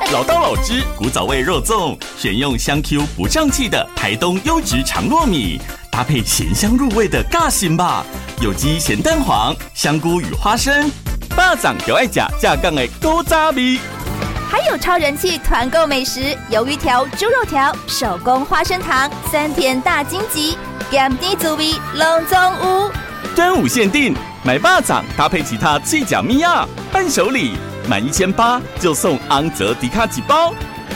老道老汁古早味肉粽，选用香 Q 不胀气的台东优质长糯米，搭配咸香入味的尬心吧，有机咸蛋黄、香菇与花生，巴掌就爱吃架杠的古早味。 还有超人气团购美食，鱿鱼条、猪肉条、手工花生糖、3甜大荆棘，咸甜滋味拢总有。 端午限定，买巴掌搭配其他脆角米亚伴手礼，满1800就送昂泽迪卡几包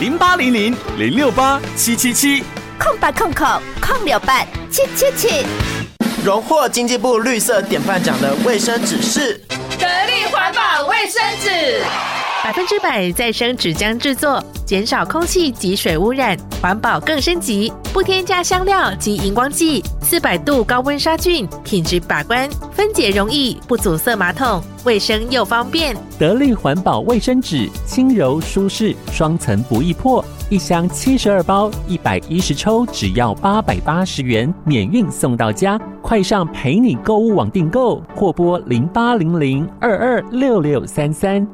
，0800-068-777，0800-068-777。 荣获经济部绿色典范奖的卫生纸是得力环保卫生纸 ，100%再生纸浆制作，减少空气及水污染，环保更升级，不添加香料及荧光剂，400度高温杀菌，品质把关，分解容易，不阻塞马桶，卫生又方便。 得力环保卫生纸，轻柔舒适，双层不易破，一箱72包，110抽，只要880元，免运送到家。快上陪你购物网订购，或拨0800226633。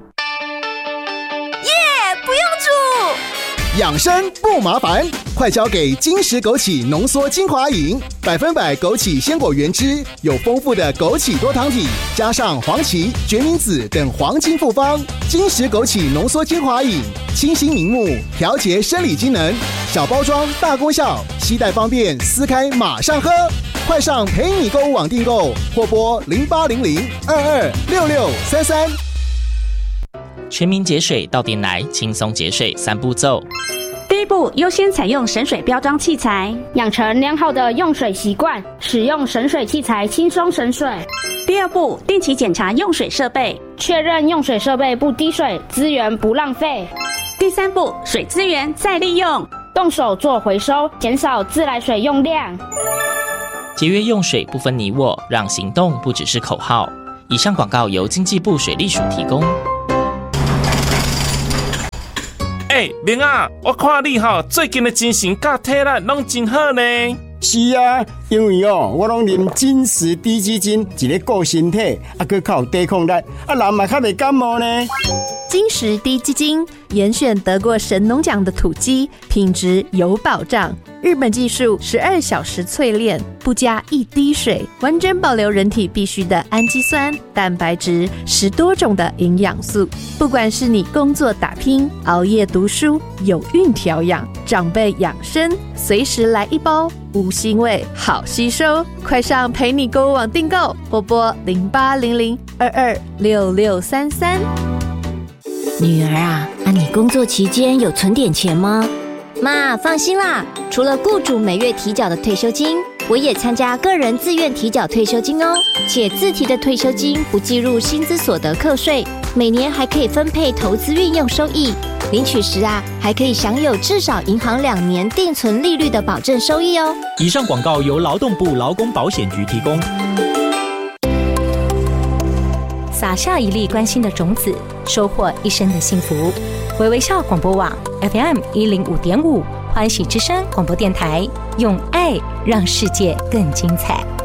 养生不麻烦，快交给金石枸杞浓缩精华饮，100%枸杞鲜果原汁，有丰富的枸杞多糖体，加上黄芪、决明子等黄金复方。金石枸杞浓缩精华饮，清新明目，调节生理机能，小包装大功效，携带方便，撕开马上喝。快上陪你购物网订购，或拨0800226633。 全民节水到店来，轻松节水3步骤。 第一步，优先采用省水标章器材，养成良好的用水习惯，使用省水器材轻松省水。第二步，定期检查用水设备，确认用水设备不滴水，资源不浪费。第三步，水资源再利用，动手做回收，减少自来水用量。 节约用水不分你我，让行动不只是口号。以上广告由经济部水利署提供。 明啊，我看你最近的精神甲体力拢真好呢。 是啊，因为我拢啉金石低基金，一个顾身体，还较有抵抗力，人嘛较袂感冒呢。 金石低基金严选得过神农奖的土鸡，品质有保障。日本技术12小时淬炼，不加一滴水，完整保留人体必需的氨基酸、蛋白质，10多种的营养素。不管是你工作打拼、熬夜读书、有孕调养、长辈养生，随时来一包，无腥味，好吸收。快上陪你购物网订购，或拨0800226633。 女儿啊，你工作期间有存点钱吗？ 妈，放心啦，除了雇主每月提缴的退休金，我也参加个人自愿提缴退休金哦，且自提的退休金不计入薪资所得课税，每年还可以分配投资运用收益，领取时还可以享有至少银行2年定存利率的保证收益哦。 以上广告由劳动部劳工保险局提供。 撒下一粒关心的种子，收获一生的幸福。微微笑广播网 FM105.5，欢喜之声广播电台，用爱让世界更精彩。